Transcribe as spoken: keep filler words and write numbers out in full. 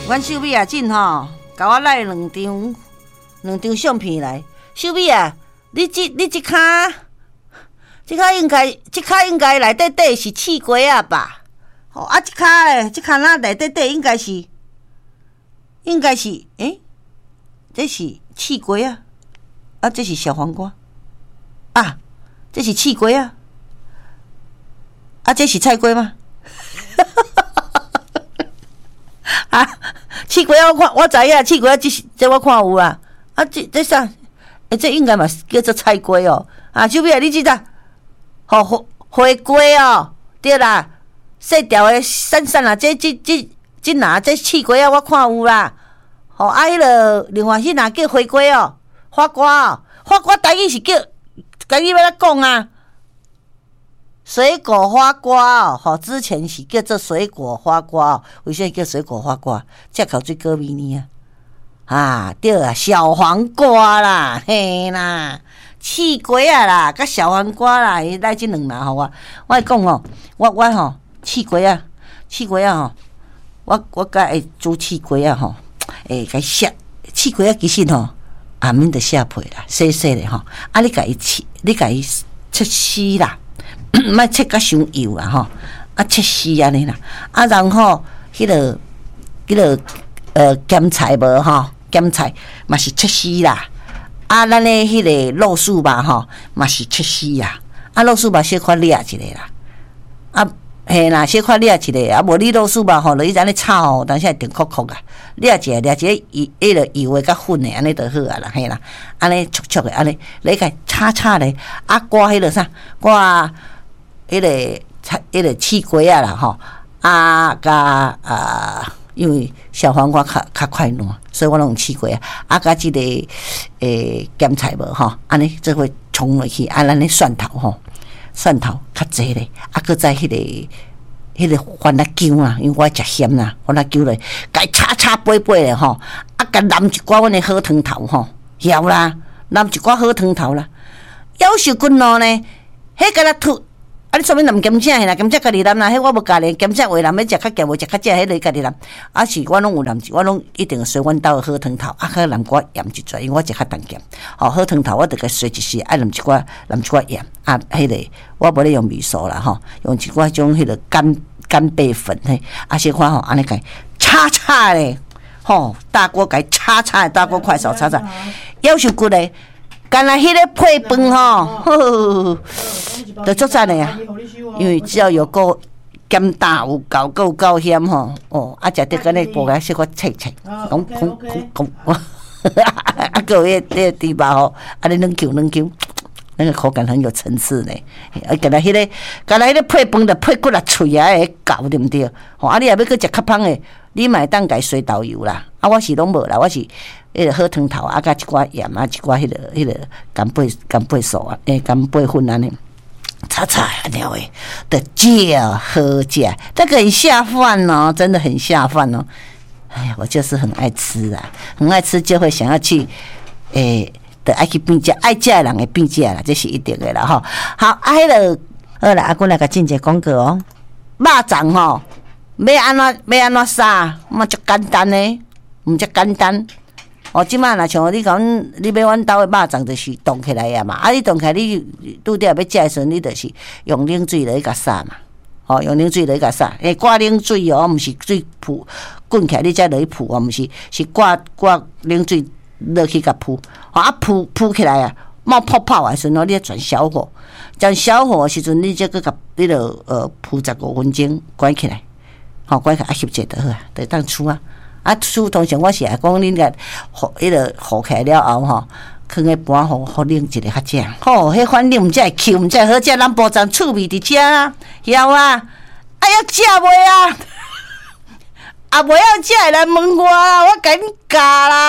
阮秀美啊，进吼，甲我来两张两张相片来。秀美啊，你即你即骹，即骹应该即骹应该内底底是刺龟啊吧？吼啊，即骹诶，即骹那内底底应该是应该是诶、欸，这是刺龟啊，啊，这是小黄瓜啊，这是刺龟啊，啊，这是菜龟吗？啊，刺龟我看我知影，刺龟这这我看有啊，啊这这啥？诶、欸，这应该嘛叫做菜龟哦。啊，小美啊，你知道？吼、哦，花龟哦，对啦，细条的散散啊，这这这这哪这刺龟啊，我看有啦。吼、哦，啊，迄个另外迄哪叫花龟哦，花瓜哦，花瓜台语是叫，台语要来讲啊。水果花瓜哦，吼，之前是叫做水果花瓜哦，为啥叫水果花瓜？这口最高味呢啊！啊，对啊，小黄瓜啦，嘿啦，刺龟啊啦，甲小黄瓜啦，来这两啦，吼我，我讲哦，我我吼刺龟啊，刺龟啊吼，我我甲会煮刺龟啊吼，诶，甲削刺龟啊，其实吼，下面着下皮啦，细细的吼，啊，你甲伊切，你甲伊切丝啦。莫切甲伤油啦吼，啊切丝安尼啦，啊然后迄个迄个呃咸菜无吼，咸菜嘛是切丝啦，啊咱诶迄个肉丝吧吼，嘛是切丝啦，啊肉丝吧小可掠一个啦，啊嘿啦小可掠一个，啊无你肉丝吧吼，就伊安尼炒吼，但是会甜酷酷啊，掠一个掠一个伊迄个油诶较粉诶，安尼就好啊啦，嘿啦，安尼促促诶，安尼你甲炒炒咧，啊挂迄个啥挂。迄个菜，迄个刺龟啊啦吼，啊甲啊，因为小黄瓜较较快烂，所以我拢用刺龟啊，啊甲即、这个诶咸菜无吼，安尼这会冲落去，啊咱咧蒜头吼，蒜头较济咧，啊搁再迄、那个迄、那个番辣姜啊，因为我食咸啦，番辣姜咧，甲炒炒粿粿咧吼，啊甲淋一寡阮的好汤头吼，晓啦，淋一寡好汤头啦，夭寿滚咯呢，迄个啦吐。啊！你说明淋咸菜嘿啦，咸菜家己淋啦，迄我无加咧，咸菜话人要食较咸，无食较食，迄个家己淋。啊是，我拢有淋，我拢一定随阮兜好汤头，啊，佮淋寡盐一撮，因为我食较重咸。吼、哦，好汤头我着甲随一丝，爱淋一寡淋一寡盐，啊，迄、那个我无咧用味素啦，吼，用一寡种迄个干干贝粉嘿，啊，小可吼安尼甲炒炒咧，吼，大锅甲炒炒，大锅快手炒炒，夭寿骨咧。干来迄个配饭吼，都足赞的啊！因为只要有够咸淡有够够够咸吼，哦，啊，食得干咧锅个小可脆脆，讲讲讲讲，啊，个迄迄个猪肉吼，啊，你软 Q 软 Q， 那个口感很有层次呢。啊，干来迄个干来迄个配饭着配骨力脆啊，会厚对毋对？吼，啊，你若要去食较芳的，你嘛会当家水豆油啦。啊，我是拢无啦，我是。迄个好汤头啊，加一寡盐啊，一寡迄、那个迄、那个干贝干贝素啊，诶，干贝粉安尼，炒炒安尼诶，的就好食，这个很下饭哦，真的很下饭哦。哎呀，我就是很爱吃啊，很爱吃就会想要去，诶、欸，的爱去变食，爱食的人会变食啦，这是一定的啦吼。好，啊，迄、那个好啦，阿姑来甲进一个广告哦，肉粽吼，要安怎要安怎杀，嘛足简单呢，毋足简单。哦，即摆若像你讲，你买阮兜的肉粽，就是冻起来啊嘛。啊，你冻起来，你拄着要食的时阵，你就是用冷水来甲杀嘛。哦，用冷水来甲杀，诶，挂冷水哦，毋是水扑滚起来，你才落去扑哦，毋是是挂挂冷水落去甲扑。哦，啊扑扑起来啊，冒泡泡的时阵，你转小火，转小火的时阵，你则去甲你著呃扑十五分钟，关起来，吼、哦，关起来啊，翕者就好啊，就当煮啊。啊，煮通常我是爱讲，恁个和迄个和起来了后吼，放个盘互互冷一下较正。吼，迄反正毋才会 Q， 毋才好食，咱保证趣味伫遮啊，晓啊？哎呀，食袂啊？啊，袂晓食的来问我啊，我甲恁教啦。